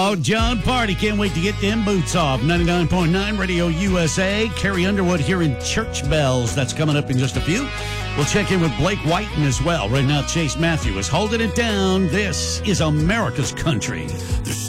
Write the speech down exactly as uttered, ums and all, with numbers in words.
Oh, John Party. Can't wait to get them boots off. ninety-nine point nine Radio U S A. Carrie Underwood here in Church Bells. That's coming up in just a few. We'll check in with Blake Whiten as well. Right now, Chase Matthew is holding it down. This is America's Country.